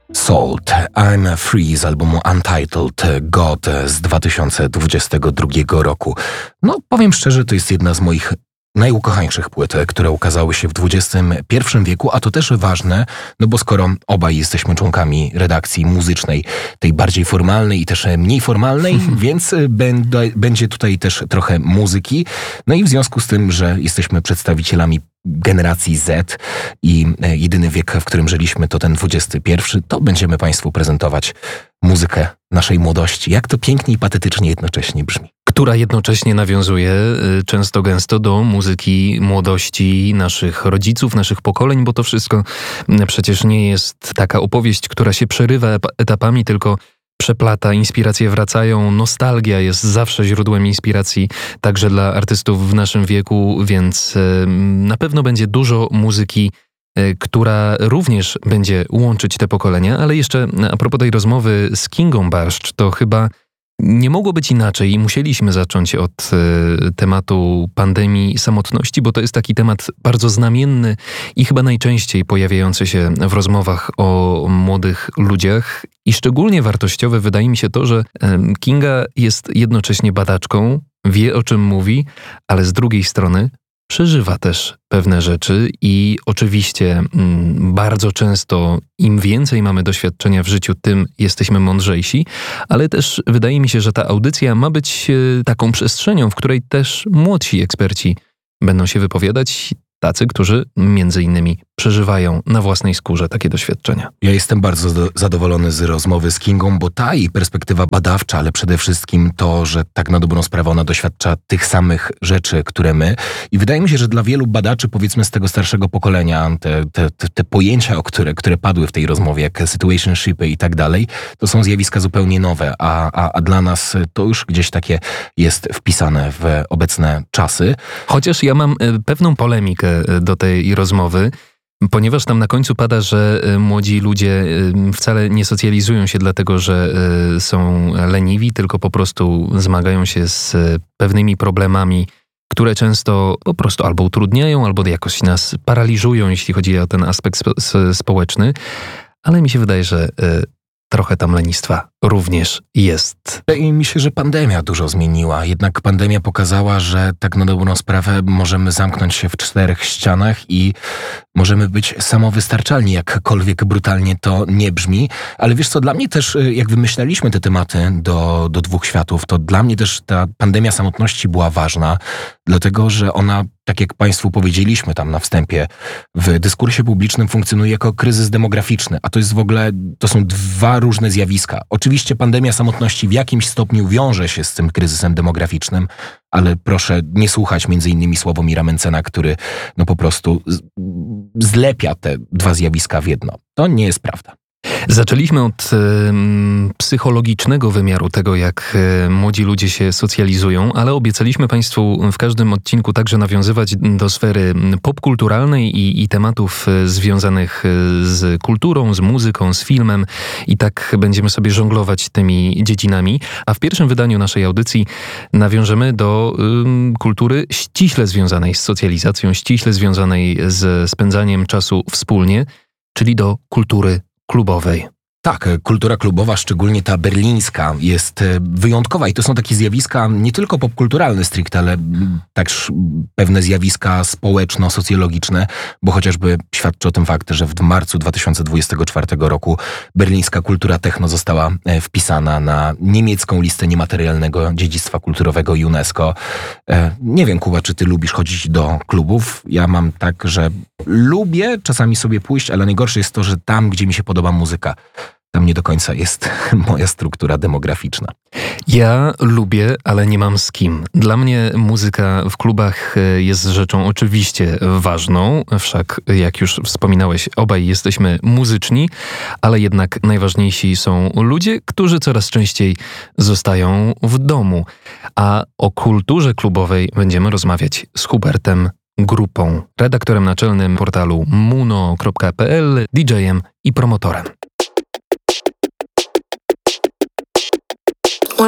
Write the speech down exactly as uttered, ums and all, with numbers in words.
Salt, I'm Free z albumu Untitled God z dwa tysiące dwudziestego drugiego roku. No, powiem szczerze, to jest jedna z moich najukochańszych płyt, które ukazały się w dwudziestym pierwszym wieku, a to też ważne, no bo skoro obaj jesteśmy członkami redakcji muzycznej, tej bardziej formalnej i też mniej formalnej, więc będę, będzie tutaj też trochę muzyki. No i w związku z tym, że jesteśmy przedstawicielami generacji Z i jedyny wiek, w którym żyliśmy, to ten dwudziesty pierwszy, to będziemy Państwu prezentować muzykę naszej młodości. Jak to pięknie i patetycznie jednocześnie brzmi. Która jednocześnie nawiązuje często gęsto do muzyki młodości naszych rodziców, naszych pokoleń, bo to wszystko przecież nie jest taka opowieść, która się przerywa etapami, tylko przeplata, inspiracje wracają, nostalgia jest zawsze źródłem inspiracji także dla artystów w naszym wieku, więc na pewno będzie dużo muzyki, która również będzie łączyć te pokolenia, ale jeszcze a propos tej rozmowy z Kingą Barszcz, to chyba nie mogło być inaczej i musieliśmy zacząć od y, tematu pandemii samotności, bo to jest taki temat bardzo znamienny i chyba najczęściej pojawiający się w rozmowach o młodych ludziach. I szczególnie wartościowe wydaje mi się to, że y, Kinga jest jednocześnie badaczką, wie o czym mówi, ale z drugiej strony przeżywa też pewne rzeczy i oczywiście mm, bardzo często im więcej mamy doświadczenia w życiu, tym jesteśmy mądrzejsi, ale też wydaje mi się, że ta audycja ma być e, taką przestrzenią, w której też młodsi eksperci będą się wypowiadać, tacy, którzy między innymi przeżywają na własnej skórze takie doświadczenia. Ja jestem bardzo zadowolony z rozmowy z Kingą, bo ta jej perspektywa badawcza, ale przede wszystkim to, że tak na dobrą sprawę ona doświadcza tych samych rzeczy, które my. I wydaje mi się, że dla wielu badaczy, powiedzmy z tego starszego pokolenia, te, te, te, te pojęcia, o które, które padły w tej rozmowie, jak situationshipy i tak dalej, to są zjawiska zupełnie nowe, a, a, a dla nas to już gdzieś takie jest wpisane w obecne czasy. Chociaż ja mam pewną polemikę do tej rozmowy, ponieważ tam na końcu pada, że młodzi ludzie wcale nie socjalizują się dlatego, że są leniwi, tylko po prostu zmagają się z pewnymi problemami, które często po prostu albo utrudniają, albo jakoś nas paraliżują, jeśli chodzi o ten aspekt spo- społeczny. Ale mi się wydaje, że trochę tam lenistwa również jest. Wydaje mi się, że pandemia dużo zmieniła. Jednak pandemia pokazała, że tak na dobrą sprawę możemy zamknąć się w czterech ścianach i możemy być samowystarczalni, jakkolwiek brutalnie to nie brzmi. Ale wiesz co, dla mnie też, jak wymyślaliśmy te tematy do, do dwóch światów, to dla mnie też ta pandemia samotności była ważna, dlatego że ona, tak jak Państwu powiedzieliśmy tam na wstępie, w dyskursie publicznym funkcjonuje jako kryzys demograficzny, a to jest w ogóle, to są dwa różne zjawiska. Oczywiście pandemia samotności w jakimś stopniu wiąże się z tym kryzysem demograficznym, ale proszę nie słuchać między innymi Sławomira Mencena, który no po prostu zlepia te dwa zjawiska w jedno. To nie jest prawda. Zaczęliśmy od y, psychologicznego wymiaru tego, jak y, młodzi ludzie się socjalizują, ale obiecaliśmy Państwu w każdym odcinku także nawiązywać do sfery popkulturalnej i, i tematów y, związanych y, z kulturą, z muzyką, z filmem i tak będziemy sobie żonglować tymi dziedzinami. A w pierwszym wydaniu naszej audycji nawiążemy do y, kultury ściśle związanej z socjalizacją, ściśle związanej z spędzaniem czasu wspólnie, czyli do kultury klubowej. Tak, kultura klubowa, szczególnie ta berlińska, jest wyjątkowa i to są takie zjawiska nie tylko popkulturalne stricte, ale też pewne zjawiska społeczno-socjologiczne, bo chociażby świadczy o tym fakt, że w marcu dwa tysiące dwudziestego czwartego roku berlińska kultura techno została wpisana na niemiecką listę niematerialnego dziedzictwa kulturowego UNESCO. Nie wiem, Kuba, czy ty lubisz chodzić do klubów? Ja mam tak, że lubię czasami sobie pójść, ale najgorsze jest to, że tam, gdzie mi się podoba muzyka, tam nie do końca jest moja struktura demograficzna. Ja lubię, ale nie mam z kim. Dla mnie muzyka w klubach jest rzeczą oczywiście ważną, wszak jak już wspominałeś, obaj jesteśmy muzyczni, ale jednak najważniejsi są ludzie, którzy coraz częściej zostają w domu. A o kulturze klubowej będziemy rozmawiać z Hubertem Grupą, redaktorem naczelnym portalu muno kropka p l, D J-em i promotorem.